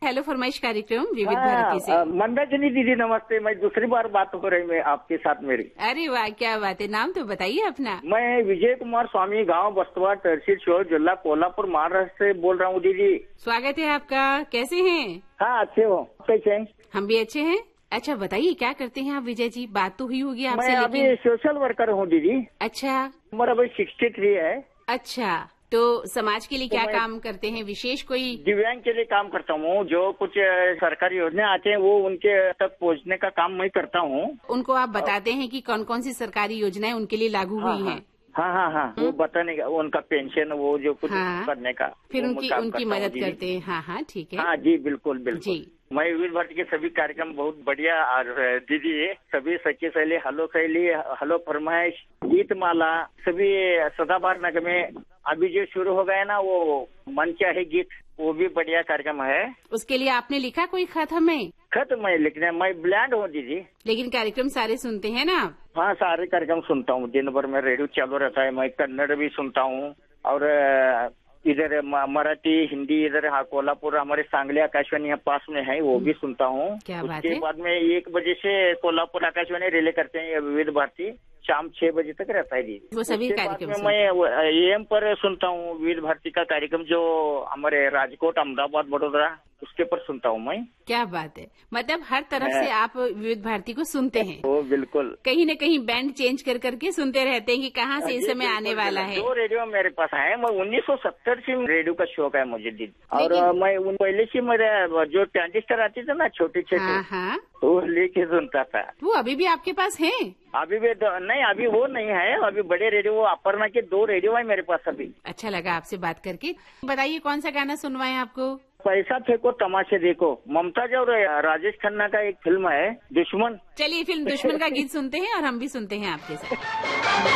Hello फरमाइश कार्यक्रम विविध भारती से। मंदाकिनी दीदी नमस्ते। मैं दूसरी बार बात हो रही मैं आपके साथ मेरी। अरे वाह, क्या बात है। नाम तो बताइए अपना। मैं विजय कुमार स्वामी, गांव बस्तवा, तहसील शोर, जिला कोल्हापुर, महाराष्ट्र से बोल रहा हूँ दीदी। स्वागत है आपका। कैसे हैं? हाँ अच्छे हो, कैसे हैं? हम भी अच्छे हैं। अच्छा बताइए, क्या करते हैं आप विजय जी? बात तो हुई होगी आपसे। मैं अभी सोशल वर्कर हूँ दीदी। अच्छा, उम्र अभी 63 है। अच्छा, तो समाज के लिए क्या काम करते हैं? विशेष कोई? दिव्यांग के लिए काम करता हूँ। जो कुछ सरकारी योजना आते हैं वो उनके तक पहुँचने का काम मैं करता हूँ। उनको आप बताते हैं कि कौन कौन सी सरकारी योजनाएं उनके लिए लागू हुई हैं? हाँ, वो बताने का, उनका पेंशन, वो जो कुछ करने का, फिर उनकी मदद करते हैं। हाँ, ठीक है। हाँ जी, बिल्कुल जी। मैं विविध भारती के सभी कार्यक्रम बहुत बढ़िया। और दीदी सभी सखी सहेली, हलो फरमाइश, गीत माला, सभी सदाबहार नगमे अभी जो शुरू हो गए ना, वो मन चाहे गीत, वो भी बढ़िया कार्यक्रम है। उसके लिए आपने लिखा कोई खत हमें? खत मैं लिखने, मैं ब्लैंड हूँ दीदी। लेकिन कार्यक्रम सारे सुनते हैं ना आप? हाँ, सारे कार्यक्रम सुनता हूँ। दिन भर में रेडियो चालू रहता है। मैं कन्नड़ भी सुनता हूँ और इधर मराठी, हिंदी, इधर कोल्हापुर, हमारे सांगली आकाशवाणी यहाँ पास में है, वो भी सुनता हूँ। उसके बाद में 1 बजे से कोल्हापुर आकाशवाणी रिले करते हैं विविध भारती, शाम 6 बजे तक रहता है दीदी। वो सभी कार्यक्रम मैं AM पर सुनता हूँ विविध भारती का कार्यक्रम, जो हमारे राजकोट, अहमदाबाद, बड़ोदरा, उसके पर सुनता हूँ मैं। क्या बात है। मतलब हर तरफ से आप विविध भारती को सुनते हैं? वो बिल्कुल। कहीं न कहीं बैंड चेंज कर करके सुनते रहते हैं कि कहाँ से इस समय आने वाला है। 2 रेडियो मेरे पास है। मैं 1970 से रेडियो का शौक है मुझे दीदी। और मैं पहले से मेरे जो ट्रांजिस्टर आते थे ना, छोटे छोटे, वो लेके सुनता था। वो अभी भी आपके पास है? अभी भी नहीं, अभी वो नहीं है। अभी बड़े रेडियो, वो अपर्णा के 2 रेडियो है मेरे पास अभी। अच्छा लगा आपसे बात करके। बताइए कौन सा गाना सुनवाएं आपको? पैसा फेंको तमाशे देखो, मुमताज और राजेश खन्ना का एक फिल्म है दुश्मन। चलिए फिल्म दुश्मन का गीत सुनते हैं और हम भी सुनते हैं आपके साथ।